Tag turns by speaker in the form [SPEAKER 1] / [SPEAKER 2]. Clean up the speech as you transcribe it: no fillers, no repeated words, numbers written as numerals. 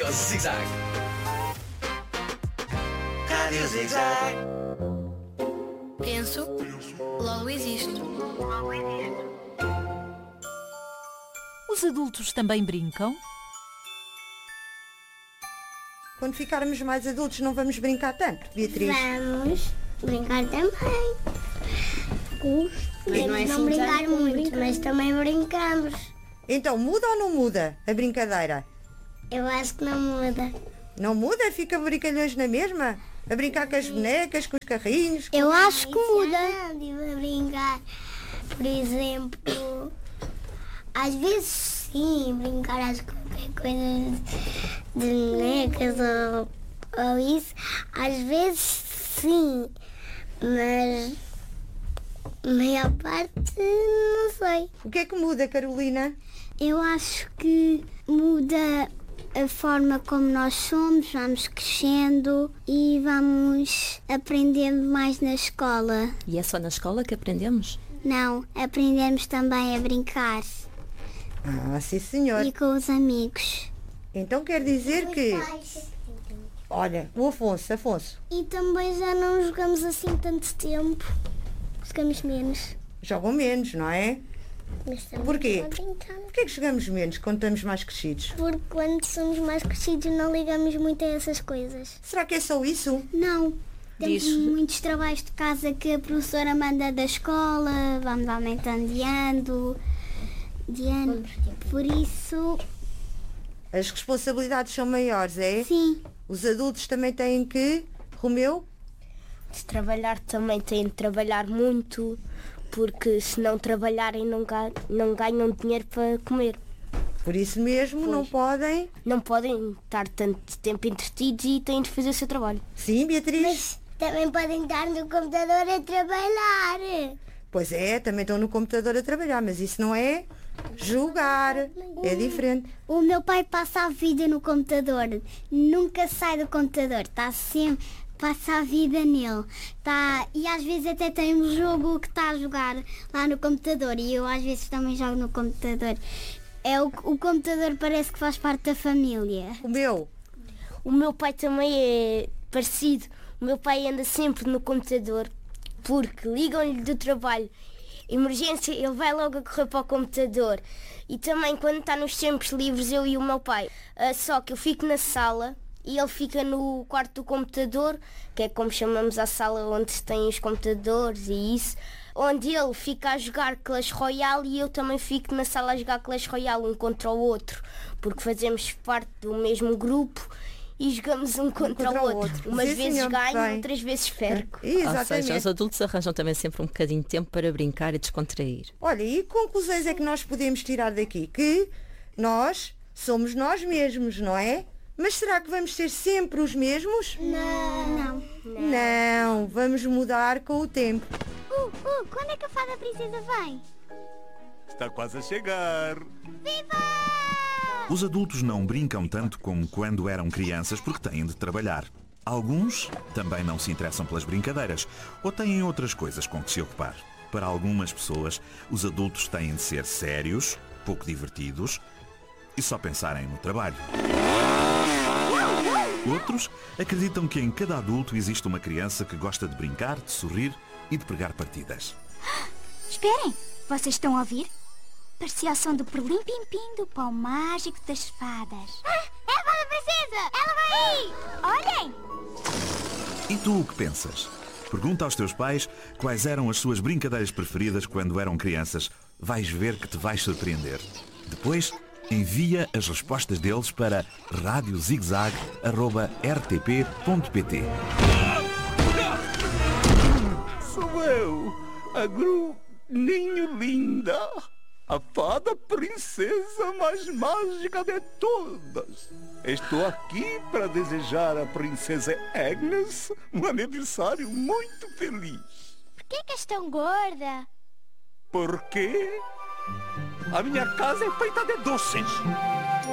[SPEAKER 1] Rádio ZigZag. Rádio ZigZag.
[SPEAKER 2] Penso, logo existo.
[SPEAKER 3] Os adultos também brincam?
[SPEAKER 4] Quando ficarmos mais adultos não vamos brincar tanto, Beatriz?
[SPEAKER 5] Vamos brincar também. Podemos não brincar muito, mas também brincamos.
[SPEAKER 4] Então muda ou não muda a brincadeira?
[SPEAKER 5] Eu acho que não muda.
[SPEAKER 4] Não muda? Fica brincalhões na mesma? A brincar com as bonecas, com os carrinhos?
[SPEAKER 5] Eu acho que muda. A brincar, por exemplo, às vezes sim, brincar às qualquer coisa de bonecas ou isso. Às vezes sim, mas a maior parte não sei.
[SPEAKER 4] O que é que muda, Carolina?
[SPEAKER 5] Eu acho que muda a forma como nós somos, vamos crescendo e vamos aprendendo mais na escola.
[SPEAKER 3] E é só na escola que aprendemos?
[SPEAKER 5] Não, aprendemos também a brincar
[SPEAKER 4] Ah, sim senhor.
[SPEAKER 5] e com os amigos.
[SPEAKER 4] Então quer dizer que... Olha, o Afonso,
[SPEAKER 5] E também já não jogamos assim tanto tempo, jogamos menos.
[SPEAKER 4] jogam menos, não é?
[SPEAKER 5] Mas também
[SPEAKER 4] Porquê?
[SPEAKER 5] a brincar.
[SPEAKER 4] Porquê é que jogamos menos quando estamos mais crescidos?
[SPEAKER 5] Porque quando somos mais crescidos não ligamos muito a essas coisas.
[SPEAKER 4] Será que é só isso?
[SPEAKER 5] Não. Temos
[SPEAKER 3] Diz.
[SPEAKER 5] muitos trabalhos de casa que a professora manda da escola, vamos aumentando de ano. Por isso,
[SPEAKER 4] As responsabilidades são maiores, é?
[SPEAKER 5] sim,
[SPEAKER 4] Os adultos também têm que... Romeu?
[SPEAKER 6] Se trabalhar também têm de trabalhar muito, porque se não trabalharem não ganham dinheiro para comer.
[SPEAKER 4] Por isso mesmo não podem...
[SPEAKER 6] Não podem estar tanto tempo entretidos e têm de fazer o seu trabalho.
[SPEAKER 4] Sim, Beatriz?
[SPEAKER 5] também podem estar no computador a trabalhar.
[SPEAKER 4] Pois é, também estão no computador a trabalhar, mas isso não é jogar, é diferente.
[SPEAKER 5] O meu pai passa a vida no computador, nunca sai do computador, está sempre, passa a vida nele. E às vezes até tem um jogo que está a jogar lá no computador e eu às vezes também jogo no computador. O computador parece que faz parte da família.
[SPEAKER 6] O meu pai também é parecido. O meu pai anda sempre no computador porque ligam-lhe do trabalho. Emergência, ele vai logo a correr para o computador. E também quando está nos tempos livres, eu e o meu pai. Só que eu fico na sala e ele fica no quarto do computador, que é como chamamos a sala onde se tem os computadores e isso, onde ele fica a jogar Clash Royale e eu também fico na sala a jogar Clash Royale um contra o outro, porque fazemos parte do mesmo grupo e jogamos um contra o outro. Umas
[SPEAKER 4] Sim,
[SPEAKER 6] vezes
[SPEAKER 4] senhor,
[SPEAKER 6] ganho,
[SPEAKER 4] bem.
[SPEAKER 6] outras vezes perco.
[SPEAKER 3] Ou seja,
[SPEAKER 4] Exatamente.
[SPEAKER 3] os adultos arranjam também sempre um bocadinho de tempo para brincar e descontrair.
[SPEAKER 4] Olha, e que conclusões é que nós podemos tirar daqui? Que nós somos nós mesmos, não é? Mas será que vamos ser sempre os mesmos?
[SPEAKER 5] Não.
[SPEAKER 4] Não, vamos mudar com o tempo.
[SPEAKER 5] Quando é que a fada princesa vem?
[SPEAKER 7] Está quase a chegar.
[SPEAKER 5] Viva!
[SPEAKER 7] Os adultos não brincam tanto como quando eram crianças porque têm de trabalhar. Alguns também não se interessam pelas brincadeiras ou têm outras coisas com que se ocupar. Para algumas pessoas, os adultos têm de ser sérios, pouco divertidos e só pensarem no trabalho. Outros acreditam que em cada adulto existe uma criança que gosta de brincar, de sorrir e de pregar partidas.
[SPEAKER 5] Esperem, vocês estão a ouvir? Parecia o som do perlim-pim-pim do pão mágico das fadas. É a fada princesa! Ela vai aí! Olhem!
[SPEAKER 7] E tu o que pensas? Pergunta aos teus pais quais eram as suas brincadeiras preferidas quando eram crianças. Vais ver que te vais surpreender. Depois, envia as respostas deles para radiozigzag@rtp.pt.
[SPEAKER 8] Sou eu, a Gruninho Linda, a fada princesa mais mágica de todas. Estou aqui para desejar à princesa Agnes um aniversário muito feliz.
[SPEAKER 5] Por que és tão gorda?
[SPEAKER 8] Porque a minha casa é feita de doces.